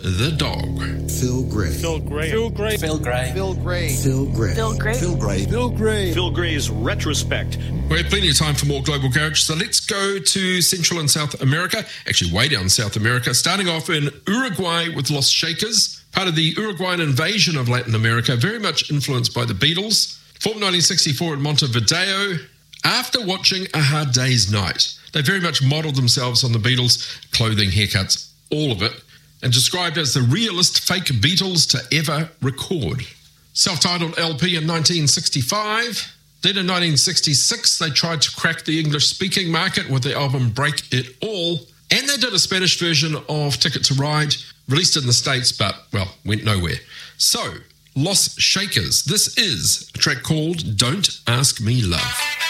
the dog. Phil Gray. Phil Gray. Phil Gray. Phil Gray. Phil Gray. Phil Gray. Phil Gray. Phil Gray. Phil Gray. Phil Gray's Retrospect. We have plenty of time for more Global Garage, so let's go to Central and South America, actually way down South America, starting off in Uruguay with Los Shakers, part of the Uruguayan invasion of Latin America, very much influenced by the Beatles. Formed 1964 in Montevideo. After watching A Hard Day's Night, they very much modelled themselves on the Beatles, clothing, haircuts, all of it, and described as the realest fake Beatles to ever record. Self-titled LP in 1965. Then in 1966, they tried to crack the English-speaking market with the album Break It All, and they did a Spanish version of Ticket to Ride, released in the States, but, well, went nowhere. So, Los Shakers, this is a track called Don't Ask Me Love.